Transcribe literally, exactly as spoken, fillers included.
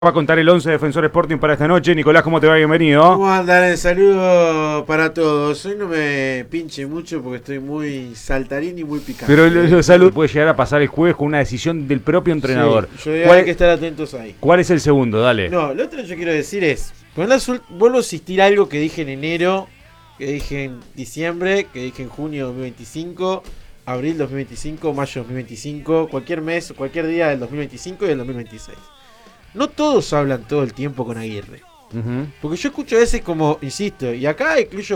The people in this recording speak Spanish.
Va a contar el once de Defensor Sporting para esta noche. Nicolás, ¿cómo te va? Bienvenido. ¿Cómo andan? El saludo para todos. Hoy no me pinche mucho porque estoy muy saltarín y muy picante. Pero el salud puede llegar a pasar el jueves con una decisión del propio entrenador. Sí, yo digo, ¿Cuál, hay que estar atentos ahí. ¿Cuál es el segundo? Dale. No, lo otro que yo quiero decir es, vuelvo a insistir algo que dije en enero, que dije en diciembre, que dije en junio de dos mil veinticinco, abril dos mil veinticinco, mayo dos mil veinticinco, cualquier mes, cualquier día del dos mil veinticinco y del dos mil veintiséis. No todos hablan todo el tiempo con Aguirre. Uh-huh. Porque yo escucho a veces como, insisto, y acá incluyo